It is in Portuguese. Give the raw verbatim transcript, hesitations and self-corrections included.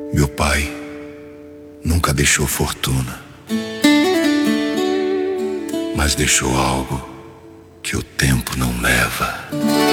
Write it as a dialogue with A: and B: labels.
A: Meu pai nunca deixou fortuna, mas deixou algo que o tempo não leva.